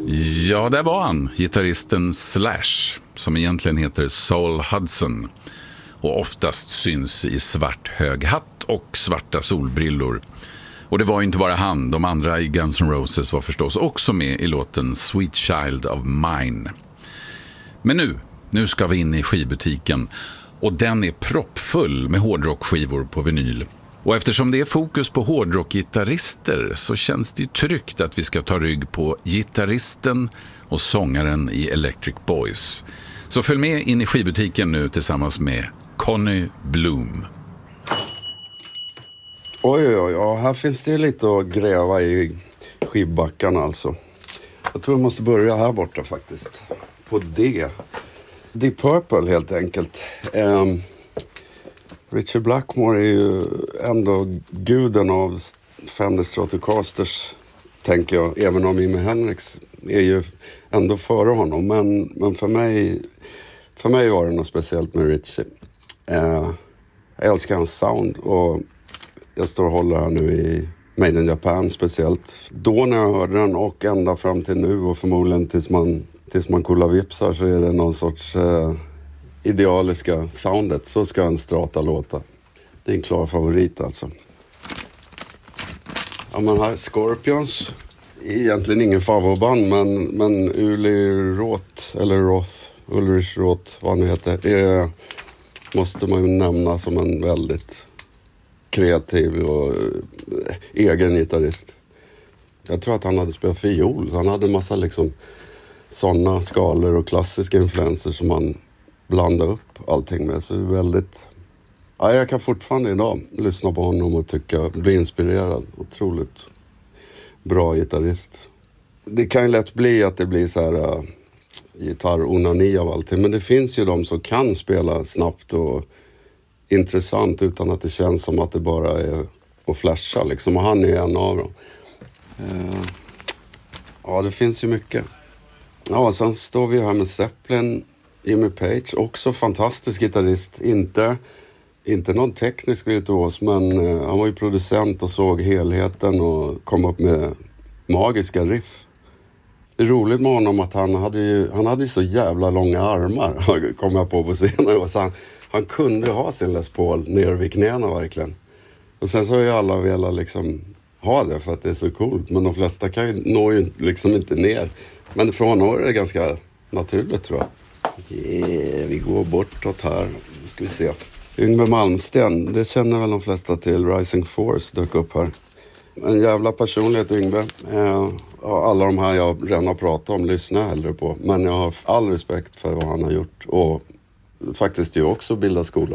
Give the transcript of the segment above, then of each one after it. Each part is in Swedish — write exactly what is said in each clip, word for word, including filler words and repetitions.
Ja, där var han, gitarristen Slash, som egentligen heter Saul Hudson och oftast syns i svart hög hatt och svarta solbrillor. Och det var inte bara han, de andra i Guns N' Roses var förstås också med i låten Sweet Child of Mine. Men nu, nu ska vi in i skivbutiken och den är proppfull med hårdrockskivor på vinyl. Och eftersom det är fokus på hårdrockgitarrister så känns det ju tryggt att vi ska ta rygg på gitarristen och sångaren i Electric Boys. Så följ med in i skivbutiken nu tillsammans med Conny Bloom. Oj, oj, oj, här finns det lite att gräva i skivbackarna alltså. Jag tror jag måste börja här borta faktiskt. På det. Deep Purple helt enkelt. Um, Richard Blackmore är ju ändå guden av Fender Stratocasters, tänker jag. Även om Jimi Hendrix är ju ändå före honom. Men, men för mig för mig var det något speciellt med Richie. Uh, jag älskar hans sound och jag står och håller här nu i Made in Japan speciellt. Då när jag hörde den och ända fram till nu och förmodligen tills man, tills man kollar vipsar så är det någon sorts uh, idealiska soundet. Så ska en strata låta. Det är en klar favorit alltså. Ja, man har Scorpions. Egentligen ingen favoritband, men, men Uli Roth, eller Roth, Ulrich Roth, vad han nu heter, är, måste man ju nämna som en väldigt kreativ och äh, egen gitarrist. Jag tror att han hade spelat fiol, så han hade en massa liksom sådana skalor och klassiska influenser som man blandade upp allting med. Så det är väldigt... Ja, jag kan fortfarande idag lyssna på honom och tycka, bli inspirerad. Otroligt bra gitarrist. Det kan ju lätt bli att det blir så här uh, gitarr-onani av allting. Men det finns ju de som kan spela snabbt och intressant utan att det känns som att det bara är att flasha liksom. Och han är en av dem. Uh, ja, det finns ju mycket. Ja, sen står vi här med Zeppelin, Jimmy Page, också fantastisk gitarrist. Inte, inte någon teknisk virtuos, men uh, han var ju producent och såg helheten och kom upp med magiska riff. Det är roligt med honom att han hade ju, han hade ju så jävla långa armar, kom jag på på senare år. Så han, han kunde ha sin Les Paul ner vid knäna verkligen. Och sen så har ju alla velat liksom ha det för att det är så coolt. Men de flesta kan ju, nå ju liksom inte ner. Men för honom är det ganska naturligt, tror jag. Yeah, vi går bortåt här. Nu ska vi se. Yngve Malmsten, det känner väl de flesta till. Rising Force dök upp här. En jävla personlighet, Yngve. Eh, alla de här jag redan har pratat om lyssnar jag hellre på. Men jag har all respekt för vad han har gjort. Och faktiskt ju också bildat skola.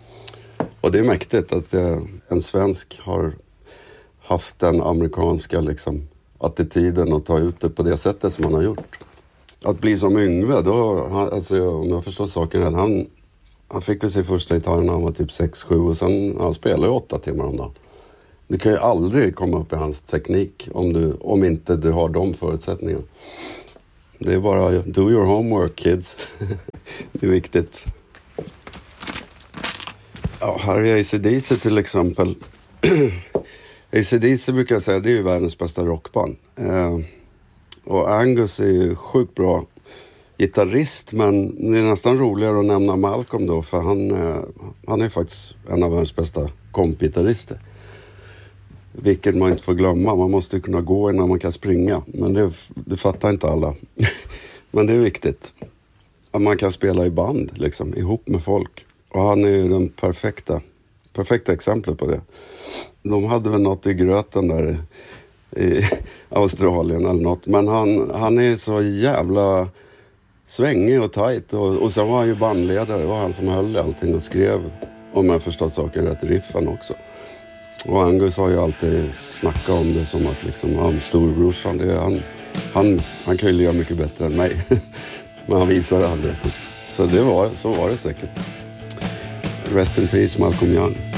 Och det är mäktigt att eh, en svensk har haft den amerikanska liksom, attityden och ta ut det på det sättet som han har gjort. Att bli som Yngve, då, han, alltså, om jag förstår saken rätt, han, han fick väl sin första gitarr när han var typ sex sju och sen han spelade åtta timmar om dagen. Du kan ju aldrig komma upp i hans teknik om, du, om inte du har de förutsättningarna. Det är bara do your homework, kids. Det är viktigt. Ja, här är A C D C till exempel. A C D C brukar jag säga, det är ju världens bästa rockband. Eh, och Angus är ju sjukt bra gitarrist, men det är nästan roligare att nämna Malcolm då, för han, eh, han är faktiskt en av världens bästa kompgitarrister. Vilket man inte får glömma. Man måste kunna gå innan man kan springa. Men det, det fattar inte alla. Men det är viktigt. Att man kan spela i band liksom, ihop med folk. Och han är ju den perfekta, perfekta exemplet på det. De hade väl något i gröten där i Australien eller något. Men han, han är så jävla svängig och tajt. Och, och sen var han ju bandledare. Det var han som höll allting och skrev, om jag förstått saker rätt, riffen också. Och Angus har ju alltid snackat om det som att liksom, han storbrorsan, det är han, han, han kan ju leva mycket bättre än mig. Men han visar det aldrig. Så det var, så var det säkert. Rest in peace, Malcolm Young.